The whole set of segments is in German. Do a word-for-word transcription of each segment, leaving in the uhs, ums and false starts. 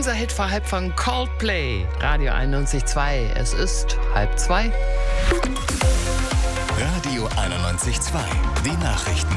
Unser Hit vor halb von Coldplay. Radio einundneunzig Komma zwei. Es ist halb zwei. Radio einundneunzig Komma zwei. Die Nachrichten.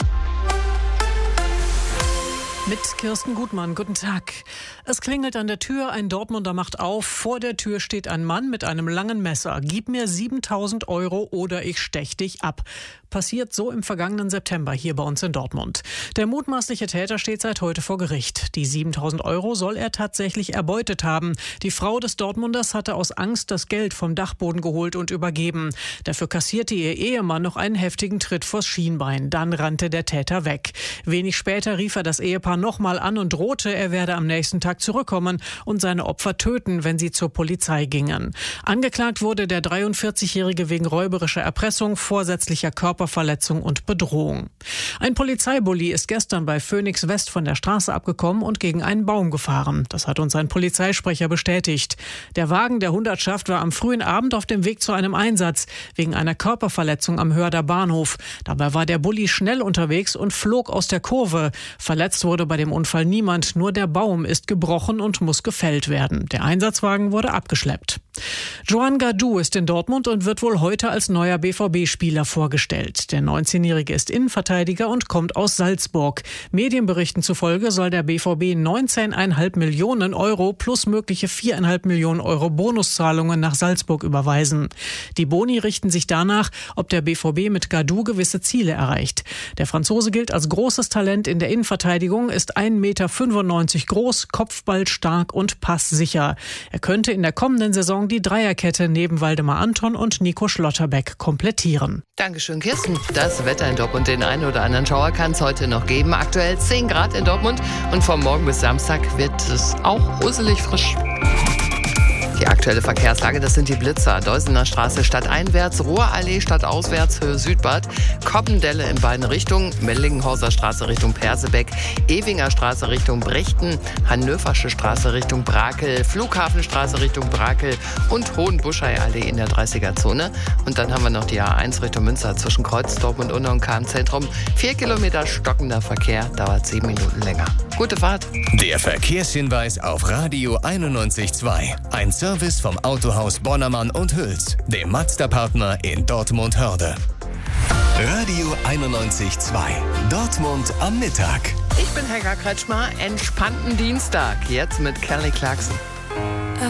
Mit Kirsten Gutmann, guten Tag. Es klingelt an der Tür, ein Dortmunder macht auf. Vor der Tür steht ein Mann mit einem langen Messer. Gib mir siebentausend Euro oder ich stech dich ab. Passiert so im vergangenen September hier bei uns in Dortmund. Der mutmaßliche Täter steht seit heute vor Gericht. Die siebentausend Euro soll er tatsächlich erbeutet haben. Die Frau des Dortmunders hatte aus Angst das Geld vom Dachboden geholt und übergeben. Dafür kassierte ihr Ehemann noch einen heftigen Tritt vors Schienbein. Dann rannte der Täter weg. Wenig später rief er das Ehepaar nochmal an und drohte, er werde am nächsten Tag zurückkommen und seine Opfer töten, wenn sie zur Polizei gingen. Angeklagt wurde der dreiundvierzigjährige wegen räuberischer Erpressung, vorsätzlicher Körperverletzung und Bedrohung. Ein Polizeibully ist gestern bei Phoenix West von der Straße abgekommen und gegen einen Baum gefahren. Das hat uns ein Polizeisprecher bestätigt. Der Wagen der Hundertschaft war am frühen Abend auf dem Weg zu einem Einsatz wegen einer Körperverletzung am Hörder Bahnhof. Dabei war der Bully schnell unterwegs und flog aus der Kurve. Verletzt wurde bei dem Unfall niemand, nur der Baum ist gebrochen und muss gefällt werden. Der Einsatzwagen wurde abgeschleppt. Joan Gardou ist in Dortmund und wird wohl heute als neuer B V B-Spieler vorgestellt. Der neunzehnjährige ist Innenverteidiger und kommt aus Salzburg. Medienberichten zufolge soll der B V B neunzehn Komma fünf Millionen Euro plus mögliche vier Komma fünf Millionen Euro Bonuszahlungen nach Salzburg überweisen. Die Boni richten sich danach, ob der B V B mit Gardou gewisse Ziele erreicht. Der Franzose gilt als großes Talent in der Innenverteidigung, ist ein Meter fünfundneunzig groß, kopfballstark und passsicher. Er könnte in der kommenden Saison die Dreierkette neben Waldemar Anton und Nico Schlotterbeck komplettieren. Dankeschön, Kirsten. Das Wetter in Dortmund, den einen oder anderen Schauer kann es heute noch geben. Aktuell zehn Grad in Dortmund und vom Morgen bis Samstag wird es auch uselig frisch. Die aktuelle Verkehrslage, das sind die Blitzer. Deusener Straße stadteinwärts, Ruhrallee stadtauswärts, Höhe Südbad, Koppendelle in beiden Richtungen, Mellingenhauser Straße Richtung Persebeck, Ewinger Straße Richtung Brechten, Hannoversche Straße Richtung Brakel, Flughafenstraße Richtung Brakel und Hohenbuschei-Allee in der dreißiger-Zone. Und dann haben wir noch die A eins Richtung Münster zwischen Kreuzdorf und Unna und Kahn-Zentrum. Vier Kilometer stockender Verkehr, dauert sieben Minuten länger. Gute Fahrt. Der Verkehrshinweis auf Radio einundneunzig Komma zwei. Ein Service vom Autohaus Bonnermann und Hüls, dem Mazda-Partner in Dortmund-Hörde. Radio einundneunzig Komma zwei. Dortmund am Mittag. Ich bin Helga Kretschmer. Entspannten Dienstag. Jetzt mit Kelly Clarkson.